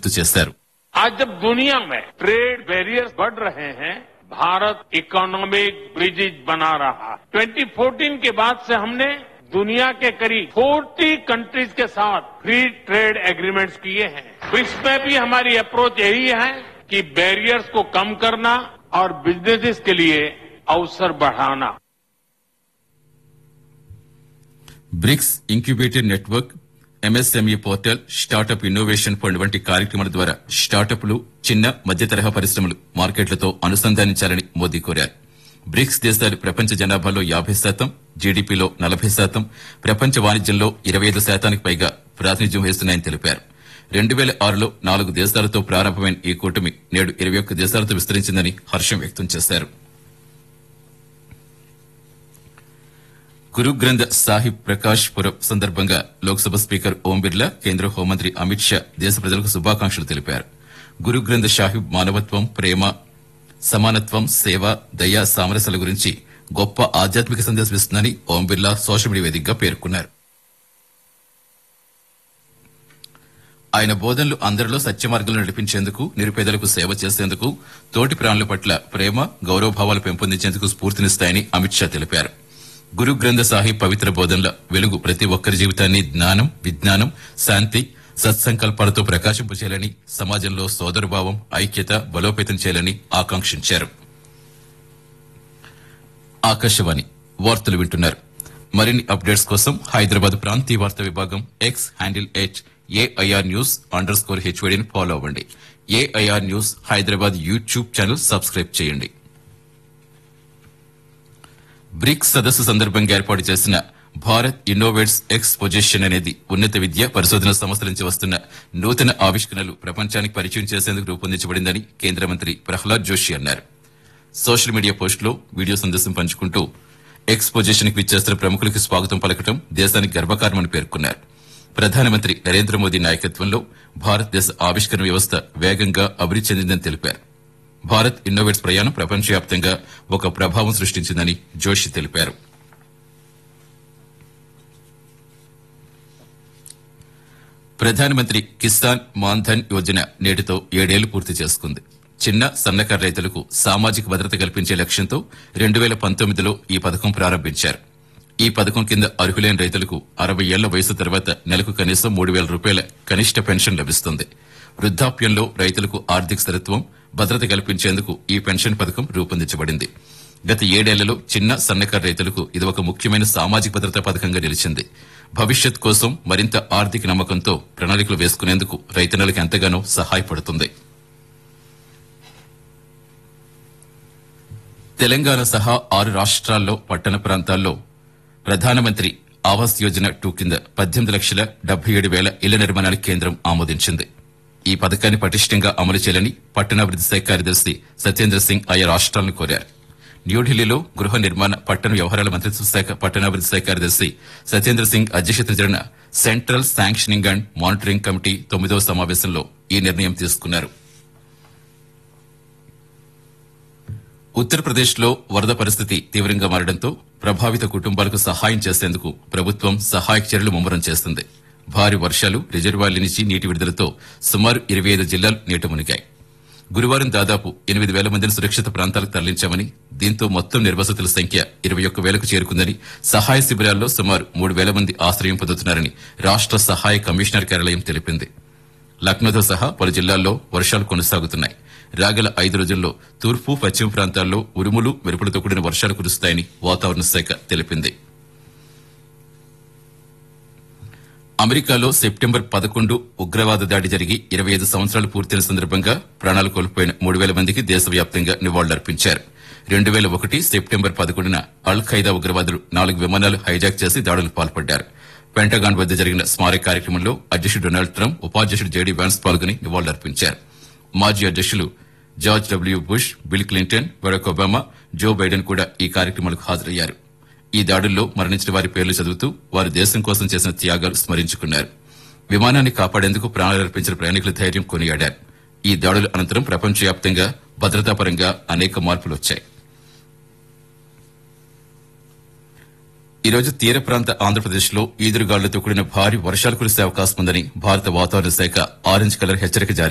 గుర్తు చేశారు. आज जब दुनिया में ट्रेड बैरियर्स बढ़ रहे हैं, भारत इकोनॉमिक ब्रिजेज बना रहा है। 2014 के बाद से हमने दुनिया के करीब 40 कंट्रीज के साथ फ्री ट्रेड एग्रीमेंट्स किए हैं। ब्रिक्स में भी हमारी अप्रोच यही है कि बैरियर्स को कम करना और बिजनेसेस के लिए अवसर बढ़ाना। Bricks incubator network, MSME portal, startup innovation fund వంటి కార్యక్రమాల ద్వారా స్టార్టప్లు, చిన్న మధ్య తరహా పరిశ్రమలు మార్కెట్లతో అనుసంధానించాలని మోదీ కోరారు. బ్రిక్స్ దేశాలు ప్రపంచ జనాభాలో 50%, జీడీపీలో 40%, ప్రపంచ వాణిజ్యంలో 25% పైగా ప్రాతినిధ్యం వహిస్తున్నాయని తెలిపారు. 2006లో 4 దేశాలతో ప్రారంభమైన ఈ కూటమి నేడు 21 దేశాలతో విస్తరించిందని హర్షం వ్యక్తం చేశారు. గురు గ్రంథ్ సాహిబ్ ప్రకాష్ పురబ్ సందర్భంగా లోక్సభ స్పీకర్ ఓం బిర్లా, కేంద్ర హోంమంత్రి అమిత్ షా దేశ ప్రజలకు శుభాకాంక్షలు తెలిపారు. గురు గ్రంథ్ సాహిబ్ మానవత్వం, ప్రేమ, సమానత్వం, సేవ, దయ, సామరస్యాల గురించి గొప్ప ఆధ్యాత్మిక సందేశం ఇస్తుందని ఓం బిర్లా సోషల్ మీడియా వేదికగా పేర్కొన్నారు. ఆయన బోధనలు అందరిలో సత్యమార్గంలో నడిపించేందుకు, నిరుపేదలకు సేవ చేసేందుకు, తోటి ప్రాణుల పట్ల ప్రేమ, గౌరవభావాలు పెంపొందించేందుకు స్ఫూర్తినిస్తాయని అమిత్ షా తెలిపారు. గురు గ్రంథ్ సాహిబ్ పవిత్ర బోధనల వెలుగు ప్రతి ఒక్కరి జీవితాన్ని జ్ఞానం, విజ్ఞానం, శాంతి, సత్సంకల్పాలతో ప్రకాశింపచేయాలని, సమాజంలో సోదరభావం, ఐక్యత బలోపేతం చేయాలని ఆకాంక్షించారు. ఆకాశవాణి వార్తలు వింటున్నారు. మరిన్ని అప్డేట్స్ కోసం హైదరాబాద్ ప్రాంతీయ వార్తా విభాగం X handle @AIR News_HOD follow అవ్వండి. AIR news Hyderabad YouTube channel subscribe చేయండి. బ్రిక్స్ సదస్సు సందర్భంగా ఏర్పాటు చేసిన భారత్ ఇన్నోవేట్స్ ఎక్స్పోజిషన్ అనేది ఉన్నత విద్య, పరిశోధన సంస్థల నుంచి వస్తున్న నూతన ఆవిష్కరణలు ప్రపంచానికి పరిచయం చేసేందుకు రూపొందించబడిందని కేంద్ర మంత్రి ప్రహ్లాద్ జోషి అన్నారు. సోషల్ మీడియా పోస్టులో వీడియో సందేశం పంచుకుంటూ ఎక్స్పోజిషన్ కి విచ్చేస్తున్న ప్రముఖులకు స్వాగతం పలకడం దేశానికి గర్వకారణమని పేర్కొన్నారు. ప్రధానమంత్రి నరేంద్ర మోదీ నాయకత్వంలో భారతదేశ ఆవిష్కరణ వ్యవస్థ వేగంగా అభివృద్ది చెందిందని తెలిపారు. భారత్ ఇన్నోవేట్స్ ప్రయాణం ప్రపంచవ్యాప్తంగా ఒక ప్రభావం సృష్టించిందని జోషి తెలిపారు. ప్రధానమంత్రి కిసాన్ మాన్ ధన్ యోజన నేటితో 7 ఏళ్లు పూర్తి చేసుకుంది. చిన్న, సన్నకారు రైతులకు సామాజిక భద్రత కల్పించే లక్ష్యంతో 2019లో ఈ పథకం ప్రారంభించారు. ఈ పథకం కింద అర్హులైన రైతులకు 60 ఏళ్ల వయసు తర్వాత నెలకు కనీసం 3,000 రూపాయల కనిష్ట పెన్షన్ లభిస్తుంది. వృద్ధాప్యంలో రైతులకు ఆర్థిక స్థిరత్వం, భద్రత కల్పించేందుకు ఈ పెన్షన్ పథకం రూపొందించబడింది. గత 7 ఏళ్లలో చిన్న, సన్నకారు రైతులకు ఇది ఒక ముఖ్యమైన సామాజిక భద్రతా పథకంగా నిలిచింది. భవిష్యత్ కోసం మరింత ఆర్థిక నమ్మకంతో ప్రణాళికలు వేసుకునేందుకు రైతన్నలకు ఎంతగానో సహాయపడుతుంది. తెలంగాణ సహా 6 రాష్ట్రాల్లో పట్టణ ప్రాంతాల్లో ప్రధానమంత్రి ఆవాస్ యోజన 2 కింద 18,77,000 ఇళ్ల నిర్మాణానికి కేంద్రం ఆమోదించింది. ఈ పథకాన్ని పటిష్టంగా అమలు చేయాలని పట్టణాభివృద్ది శాఖ కార్యదర్శి సత్యేంద్ర సింగ్ ఆయా రాష్ట్రాలను కోరారు. న్యూఢిల్లీలో గృహ నిర్మాణ, పట్టణ వ్యవహారాల మంత్రిత్వ శాఖ పట్టణాభివృద్ది శాఖ కార్యదర్శి సత్యేంద్ర సింగ్ అధ్యక్షతన జరిగిన central sanctioning and monitoring committee 9వ సమావేశంలో ఈ నిర్ణయం తీసుకున్నారు. ఉత్తరప్రదేశ్లో వరద పరిస్థితి తీవ్రంగా మారడంతో ప్రభావిత కుటుంబాలకు సహాయం చేసేందుకు ప్రభుత్వం సహాయక చర్యలు ముమ్మరం చేస్తుంది. భారీ వర్షాలు, రిజర్వాయర్ల నుంచి నీటి విడుదలతో సుమారు 25 జిల్లాలు నీట మునిగాయి. గురువారం దాదాపు 8,000 మందిని సురక్షిత ప్రాంతాలకు తరలించామని, దీంతో మొత్తం నిర్వసతుల సంఖ్య 21,000కు చేరుకుందని, సహాయ శిబిరాల్లో సుమారు 3,000 మంది ఆశ్రయం పొందుతున్నారని రాష్ట సహాయ కమిషనర్ కార్యాలయం తెలిపింది. లక్నోతో సహా పలు జిల్లాల్లో వర్షాలు కొనసాగుతున్నాయి. రాగల 5 రోజుల్లో తూర్పు, పశ్చిమ ప్రాంతాల్లో ఉరుములు, మెరుపులతో కూడిన వర్షాలు కురుస్తాయని వాతావరణ శాఖ తెలిపింది. అమెరికాలో సెప్టెంబర్ 11 ఉగ్రవాద దాడి జరిగి 25 సంవత్సరాలు పూర్తయిన సందర్భంగా ప్రాణాలు కోల్పోయిన 3,000 మందికి దేశవ్యాప్తంగా నివాళులర్పించారు. 2001 సెప్టెంబర్ 11న అల్ ఖైదా ఉగ్రవాదులు 4 విమానాలు హైజాక్ చేసి దాడులకు పాల్పడ్డారు. పెంటగాన్ వద్ద జరిగిన స్మారక కార్యక్రమంలో అధ్యక్షుడు డొనాల్డ్ ట్రంప్, ఉపాధ్యక్షుడు జేడీ వ్యాన్స్ పాల్గొని నివాళులర్పించారు. మాజీ అధ్యక్షులు George W bush, bill Clinton, Barack Obama, Joe Biden కూడా ఈ కార్యక్రమాలకు హాజరయ్యారు. ఈ దాడుల్లో మరణించిన వారి పేర్లు చదువుతూ వారు దేశం కోసం చేసిన త్యాగాలు స్మరించుకున్నారు. విమానాన్ని కాపాడేందుకు ప్రాణాలర్పించిన ప్రయాణికుల ధైర్యం కొనియాడారు. ఈ దాడుల అనంతరం ప్రపంచవ్యాప్తంగా భద్రతాపరంగా అనేక మార్పులు వచ్చాయి. ఈ రోజు తీర ప్రాంత ఆంధ్రప్రదేశ్లో ఈదురుగాలులతో కూడిన భారీ వర్షాలు కురిసే అవకాశం ఉందని భారత వాతావరణ శాఖ ఆరెంజ్ కలర్ హెచ్చరిక జారీ